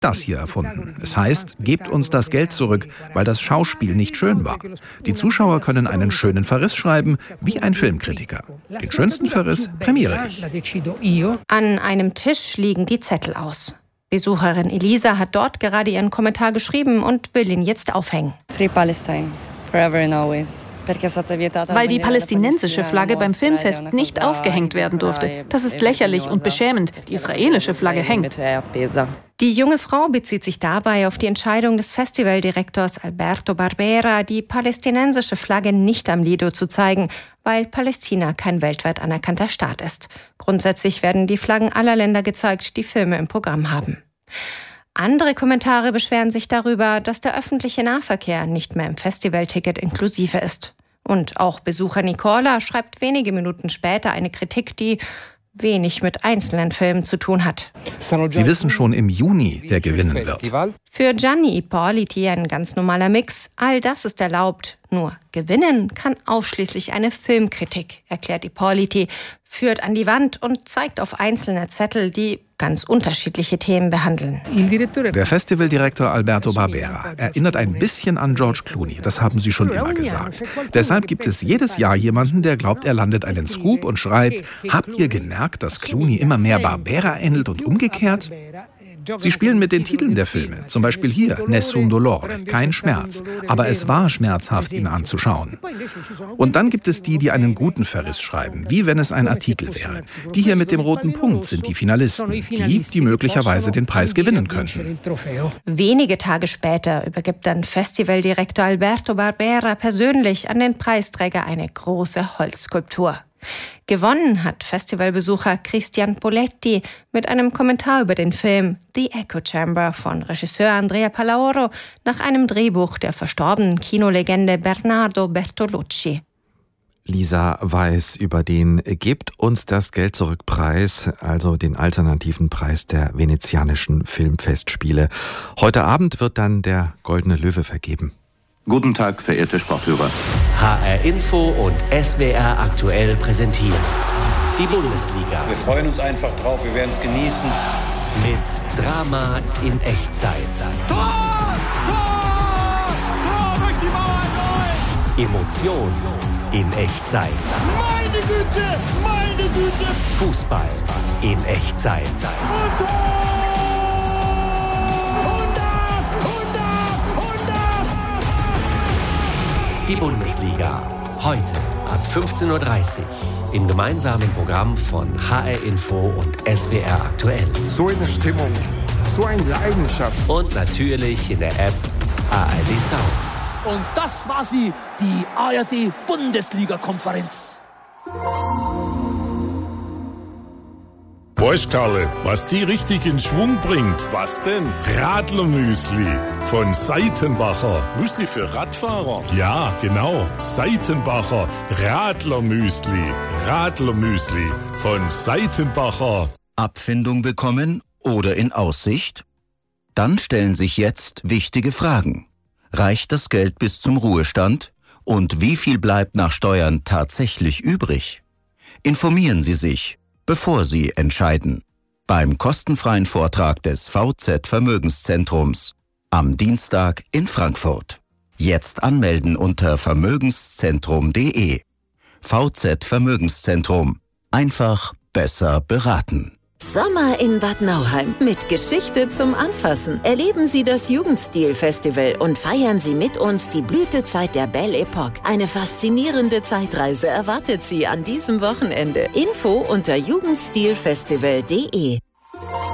das hier erfunden. Es heißt, gebt uns das Geld zurück, weil das Schauspiel nicht schön war. Die Zuschauer können einen schönen Verriss schreiben, wie ein Filmkritiker. Den schönsten Verriss prämiere ich. An einem Tisch liegen die Zettel aus. Besucherin Elisa hat dort gerade ihren Kommentar geschrieben und will ihn jetzt aufhängen. Free Palestine, forever and always. Weil die palästinensische Flagge beim Filmfest nicht aufgehängt werden durfte. Das ist lächerlich und beschämend. Die israelische Flagge hängt. Die junge Frau bezieht sich dabei auf die Entscheidung des Festivaldirektors Alberto Barbera, die palästinensische Flagge nicht am Lido zu zeigen, weil Palästina kein weltweit anerkannter Staat ist. Grundsätzlich werden die Flaggen aller Länder gezeigt, die Filme im Programm haben. Andere Kommentare beschweren sich darüber, dass der öffentliche Nahverkehr nicht mehr im Festivalticket inklusive ist. Und auch Besucher Nicola schreibt wenige Minuten später eine Kritik, die wenig mit einzelnen Filmen zu tun hat. Sie wissen schon im Juni, wer gewinnen wird. Für Gianni Ippoliti ein ganz normaler Mix. All das ist erlaubt. Nur gewinnen kann ausschließlich eine Filmkritik, erklärt Ippoliti, führt an die Wand und zeigt auf einzelne Zettel, die ganz unterschiedliche Themen behandeln. Der Festivaldirektor Alberto Barbera erinnert ein bisschen an George Clooney. Das haben Sie schon immer gesagt. Deshalb gibt es jedes Jahr jemanden, der glaubt, er landet einen Scoop und schreibt: Habt ihr gemerkt, dass Clooney immer mehr Barbera ähnelt und umgekehrt? Sie spielen mit den Titeln der Filme. Zum Beispiel hier, Nessun Dolore, kein Schmerz. Aber es war schmerzhaft, ihn anzuschauen. Und dann gibt es die, die einen guten Verriss schreiben, wie wenn es ein Artikel wäre. Die hier mit dem roten Punkt sind die Finalisten, die möglicherweise den Preis gewinnen könnten. Wenige Tage später übergibt dann Festivaldirektor Alberto Barbera persönlich an den Preisträger eine große Holzskulptur. Gewonnen hat Festivalbesucher Christian Poletti mit einem Kommentar über den Film The Echo Chamber von Regisseur Andrea Palaoro nach einem Drehbuch der verstorbenen Kinolegende Bernardo Bertolucci. Lisa Weiß über den Gebt uns das Geld zurück Preis, also den alternativen Preis der venezianischen Filmfestspiele. Heute Abend wird dann der Goldene Löwe vergeben. Guten Tag, verehrte Sporthörer. HR Info und SWR aktuell präsentiert die Bundesliga. Wir freuen uns einfach drauf, wir werden es genießen. Mit Drama in Echtzeit. Tor! Tor! Tor durch die Mauer 9! Emotion in Echtzeit. Meine Güte! Meine Güte! Fußball in Echtzeit. Und Tor! Die Bundesliga. Heute ab 15:30 Uhr im gemeinsamen Programm von HR Info und SWR aktuell. So eine Stimmung, so eine Leidenschaft. Und natürlich in der App ARD Sounds. Und das war sie, die ARD-Bundesliga-Konferenz. Boah, Karle, was die richtig in Schwung bringt. Was denn? Radlermüsli von Seitenbacher. Müsli für Radfahrer? Ja, genau. Seitenbacher Radlermüsli. Radlermüsli von Seitenbacher. Abfindung bekommen oder in Aussicht? Dann stellen sich jetzt wichtige Fragen. Reicht das Geld bis zum Ruhestand? Und wie viel bleibt nach Steuern tatsächlich übrig? Informieren Sie sich, bevor Sie entscheiden. Beim kostenfreien Vortrag des VZ Vermögenszentrums am Dienstag in Frankfurt. Jetzt anmelden unter vermögenszentrum.de. VZ Vermögenszentrum. Einfach besser beraten. Sommer in Bad Nauheim mit Geschichte zum Anfassen. Erleben Sie das Jugendstil-Festival und feiern Sie mit uns die Blütezeit der Belle Epoque. Eine faszinierende Zeitreise erwartet Sie an diesem Wochenende. Info unter jugendstilfestival.de.